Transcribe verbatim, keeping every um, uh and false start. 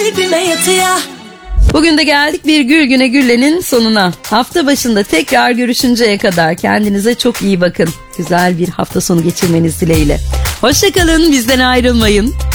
kalbime yatıya. Bugün de geldik bir Gül Güne Gülle'nin sonuna. Hafta başında tekrar görüşünceye kadar kendinize çok iyi bakın. Güzel bir hafta sonu geçirmeniz dileğiyle. Hoşça kalın, bizden ayrılmayın.